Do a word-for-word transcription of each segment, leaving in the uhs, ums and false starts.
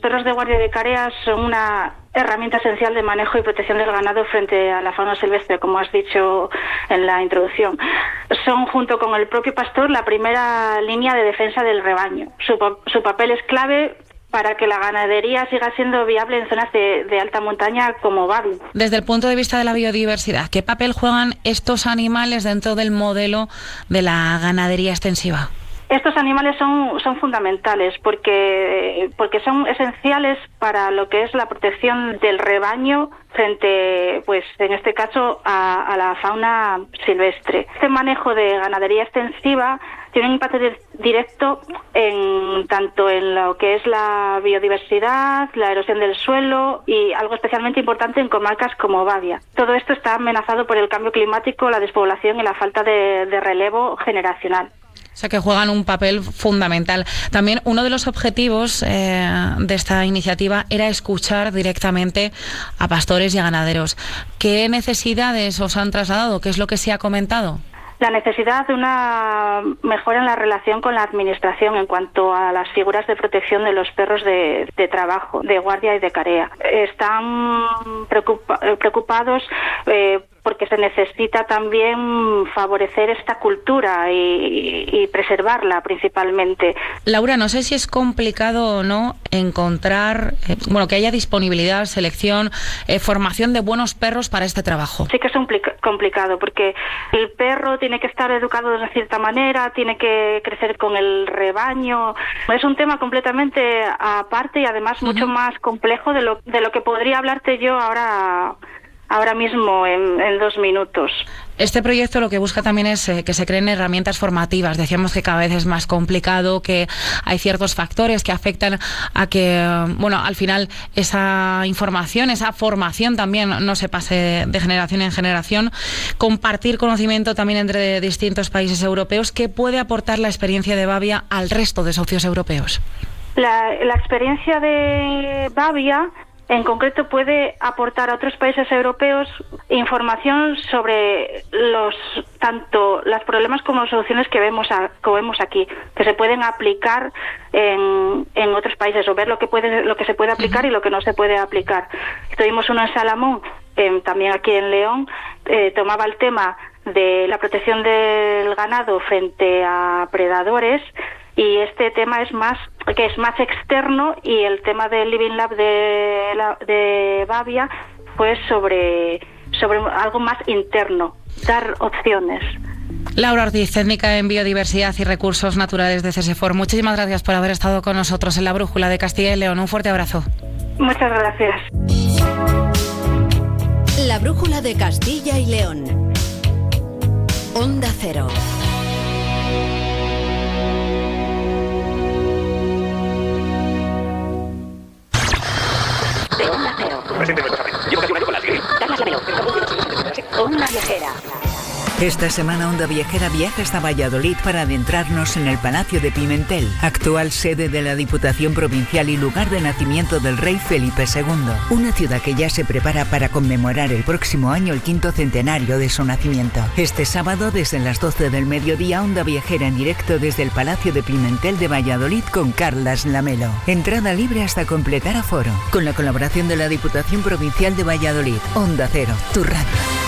perros de guardia de carea son una herramienta esencial de manejo y protección del ganado frente a la fauna silvestre, como has dicho en la introducción. Son, junto con el propio pastor, la primera línea de defensa del rebaño. Su, su papel es clave para que la ganadería siga siendo viable en zonas de, de alta montaña como Babia. Desde el punto de vista de la biodiversidad, ¿qué papel juegan estos animales dentro del modelo de la ganadería extensiva? Estos animales son, son fundamentales porque, porque son esenciales para lo que es la protección del rebaño frente, pues en este caso, a, a la fauna silvestre. Este manejo de ganadería extensiva tiene un impacto directo en tanto en lo que es la biodiversidad, la erosión del suelo y algo especialmente importante en comarcas como Babia. Todo esto está amenazado por el cambio climático, la despoblación y la falta de, de relevo generacional. O sea, que juegan un papel fundamental. También uno de los objetivos eh, de esta iniciativa era escuchar directamente a pastores y a ganaderos. ¿Qué necesidades os han trasladado? ¿Qué es lo que se ha comentado? La necesidad de una mejora en la relación con la administración en cuanto a las figuras de protección de los perros de, de trabajo, de guardia y de carea. Están preocupa, preocupados eh, porque se necesita también favorecer esta cultura y, y preservarla principalmente. Laura, no sé si es complicado o no encontrar, eh, bueno, que haya disponibilidad, selección, eh, formación de buenos perros para este trabajo. Sí que es complicado porque el perro tiene que estar educado de una cierta manera, tiene que crecer con el rebaño. Es un tema completamente aparte y además uh-huh. mucho más complejo de lo, de lo que podría hablarte yo ahora... ahora mismo en, en dos minutos. Este proyecto lo que busca también es eh, que se creen herramientas formativas. Decíamos que cada vez es más complicado, que hay ciertos factores que afectan a que, bueno, al final esa información, esa formación también no se pase de generación en generación. Compartir conocimiento también entre distintos países europeos. ¿Qué puede aportar la experiencia de Babia al resto de socios europeos? La, la experiencia de Babia en concreto puede aportar a otros países europeos información sobre los tanto los problemas como las soluciones que vemos a, que vemos aquí, que se pueden aplicar en, en otros países, o ver lo que puede lo que se puede aplicar y lo que no se puede aplicar. Tuvimos uno en Salamón, eh, también aquí en León, eh, tomaba el tema de la protección del ganado frente a predadores. Y este tema es más que es más externo, y el tema del Living Lab de, la, de Babia pues sobre sobre algo más interno, dar opciones. Laura Ortiz, técnica en biodiversidad y recursos naturales de CESEFOR. Muchísimas gracias por haber estado con nosotros en la Brújula de Castilla y León. Un fuerte abrazo. Muchas gracias. La Brújula de Castilla y León. Onda Cero. De Onda Cero. Llevo casi un año con la Sigrid. Carlas Lamelo. Onda Viajera. Esta semana Onda Viajera viaja hasta Valladolid para adentrarnos en el Palacio de Pimentel, actual sede de la Diputación Provincial y lugar de nacimiento del rey Felipe segundo. Una ciudad que ya se prepara para conmemorar el próximo año el quinto centenario de su nacimiento. Este sábado, desde las doce del mediodía, Onda Viajera en directo desde el Palacio de Pimentel de Valladolid con Carlas Lamelo. Entrada libre hasta completar aforo. Con la colaboración de la Diputación Provincial de Valladolid. Onda Cero, tu radio.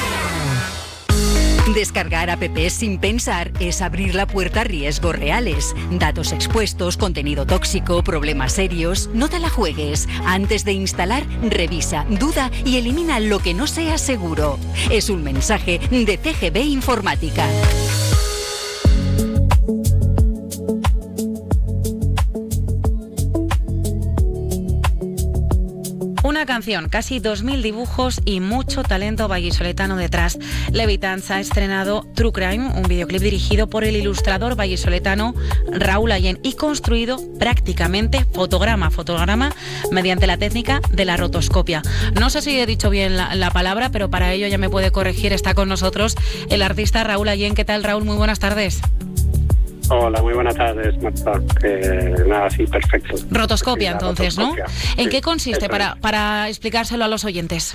Descargar apps sin pensar es abrir la puerta a riesgos reales. Datos expuestos, contenido tóxico, problemas serios. No te la juegues. Antes de instalar, revisa, duda y elimina lo que no sea seguro. Es un mensaje de T G B Informática. Una canción, casi dos mil dibujos y mucho talento vallisoletano detrás. Levitans ha estrenado True Crime, un videoclip dirigido por el ilustrador vallisoletano Raúl Allén y construido prácticamente fotograma a fotograma mediante la técnica de la rotoscopia. No sé si he dicho bien la, la palabra, pero para ello ya me puede corregir. Está con nosotros el artista Raúl Allén. ¿Qué tal, Raúl? Muy buenas tardes. Hola, muy buenas tardes, Marta. Eh, nada, sí, perfecto. Rotoscopia, sí, entonces, rotoscopia. ¿no? ¿En sí, qué consiste para, para explicárselo a los oyentes?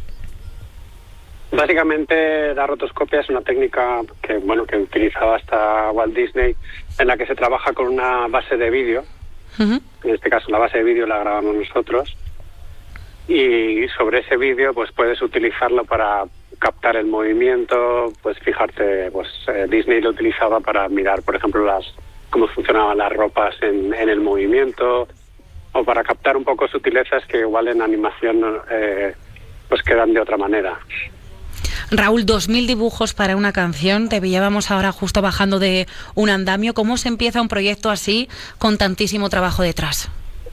Básicamente, la rotoscopia es una técnica que, bueno, que utilizaba hasta Walt Disney, en la que se trabaja con una base de vídeo Uh-huh. En este caso la base de vídeo la grabamos nosotros. Y sobre ese vídeo pues puedes utilizarlo para captar el movimiento, pues fijarte, pues eh, Disney lo utilizaba para mirar, por ejemplo, las cómo funcionaban las ropas en, en el movimiento, o para captar un poco sutilezas que igual en animación eh, pues quedan de otra manera. Raúl, dos mil dibujos para una canción, te veíamos ahora justo bajando de un andamio. ¿Cómo se empieza un proyecto así con tantísimo trabajo detrás?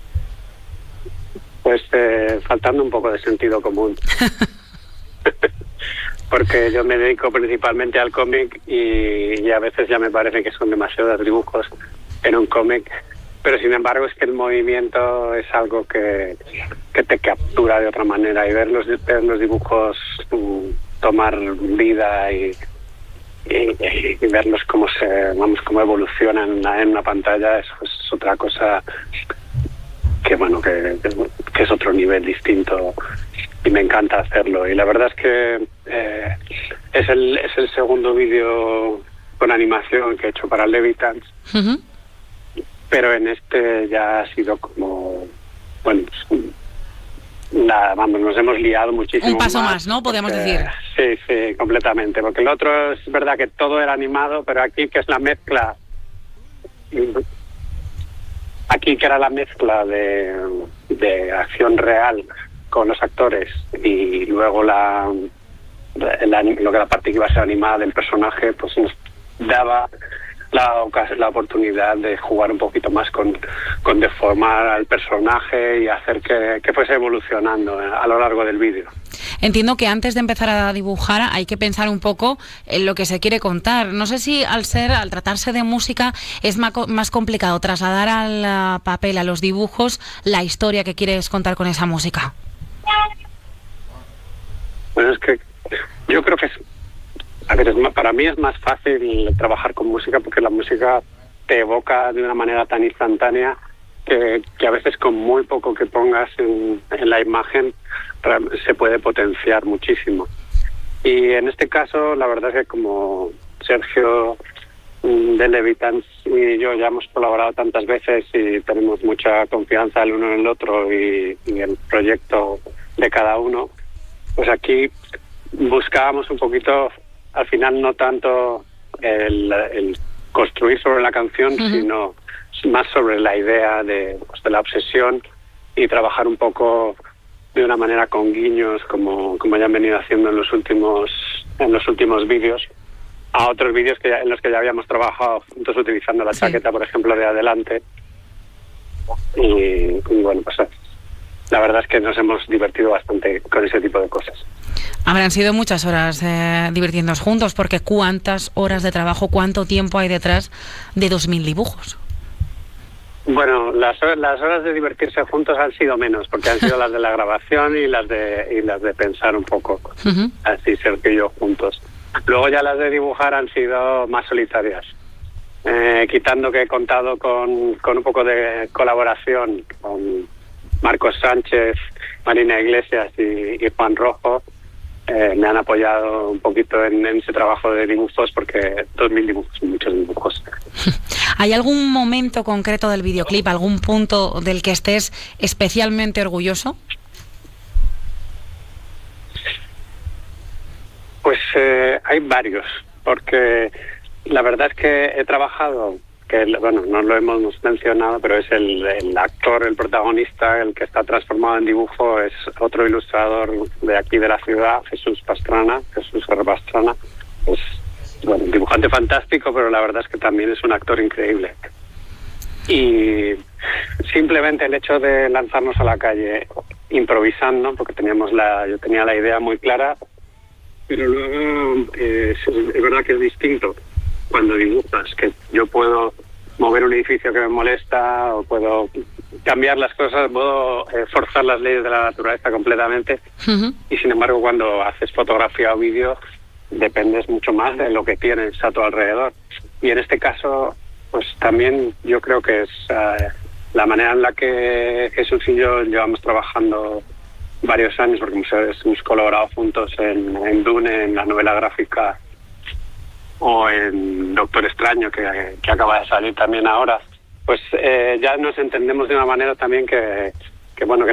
Pues eh, faltando un poco de sentido común. Porque yo me dedico principalmente al cómic y, y a veces ya me parece que son demasiados dibujos en un cómic, pero sin embargo es que el movimiento es algo que, que te captura de otra manera, y ver los, ver los dibujos um, tomar vida y, y, y verlos cómo se vamos cómo evolucionan en una, en una pantalla, eso es otra cosa que bueno que, que es otro nivel distinto, y me encanta hacerlo. Y la verdad es que eh, es el es el segundo vídeo con animación que he hecho para Levitans. Uh-huh. Pero en este ya ha sido como bueno pues, nada, vamos, nos hemos liado muchísimo. Un paso más, más, ¿no? Podemos porque, decir. Sí, sí, completamente, porque el otro es verdad que todo era animado, pero aquí que es la mezcla aquí que era la mezcla de, de acción real con los actores y luego la, la lo que la parte que iba a ser animada del personaje, pues nos daba la, la oportunidad de jugar un poquito más con, con deformar al personaje y hacer que, que fuese evolucionando a lo largo del vídeo. Entiendo que antes de empezar a dibujar hay que pensar un poco en lo que se quiere contar. No sé si al ser, al tratarse de música es más complicado trasladar al papel, a los dibujos, la historia que quieres contar con esa música. Bueno, es que yo creo que es, a ver, es más, para mí es más fácil trabajar con música porque la música te evoca de una manera tan instantánea que, que a veces con muy poco que pongas en, en la imagen se puede potenciar muchísimo. Y en este caso, la verdad es que como Sergio de Levitans y yo ya hemos colaborado tantas veces y tenemos mucha confianza el uno en el otro y, y el proyecto de cada uno, pues aquí buscábamos un poquito, al final no tanto el, el construir sobre la canción, uh-huh. sino más sobre la idea de, pues, de la obsesión y trabajar un poco de una manera con guiños, como, como ya han venido haciendo en los últimos en los últimos vídeos, a otros vídeos que ya, en los que ya habíamos trabajado juntos utilizando la sí. chaqueta, por ejemplo, de adelante. Y, y bueno, pues la verdad es que nos hemos divertido bastante con ese tipo de cosas. Habrán sido muchas horas eh, divirtiéndonos juntos, porque ¿cuántas horas de trabajo, cuánto tiempo hay detrás de dos mil dibujos? Bueno, las, las horas de divertirse juntos han sido menos, porque han sido las de la grabación y las de y las de pensar un poco, uh-huh. así Sergio y yo juntos. Luego ya las de dibujar han sido más solitarias, eh, quitando que he contado con, con un poco de colaboración con Marcos Sánchez, Marina Iglesias y, y Juan Rojo. Eh, me han apoyado un poquito en, en ese trabajo de dibujos, porque dos mil dibujos, muchos dibujos. ¿Hay algún momento concreto del videoclip, algún punto del que estés especialmente orgulloso? Pues eh, hay varios, porque la verdad es que he trabajado, que bueno, no lo hemos mencionado, pero es el, el actor, el protagonista, el que está transformado en dibujo, es otro ilustrador de aquí de la ciudad, Jesús Pastrana, Jesús R. Pastrana. Es bueno, un dibujante fantástico, pero la verdad es que también es un actor increíble. Y simplemente el hecho de lanzarnos a la calle improvisando, porque teníamos la, yo tenía la idea muy clara, pero luego eh, es, es verdad que es distinto cuando dibujas, que yo puedo mover un edificio que me molesta o puedo cambiar las cosas, puedo eh, forzar las leyes de la naturaleza completamente, uh-huh. y sin embargo cuando haces fotografía o vídeo dependes mucho más de lo que tienes a tu alrededor. Y en este caso pues también yo creo que es uh, la manera en la que Jesús y yo llevamos trabajando varios años, porque hemos, hemos colaborado juntos en, en Dune, en la novela gráfica, o en Doctor Extraño, que, que acaba de salir también ahora. pues eh, ya nos entendemos de una manera también que, que bueno, que